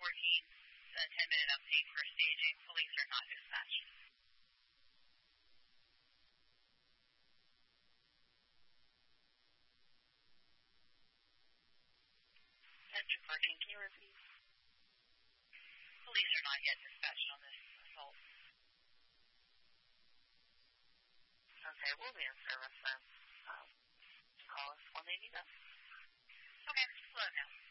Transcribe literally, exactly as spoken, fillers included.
fourteen, a ten-minute update for staging. Police are not dispatched. Metro fourteen, can you repeat? Police are not yet dispatched on this assault. Okay, we'll be in service then. Um, call us when they need us. Okay, slow down.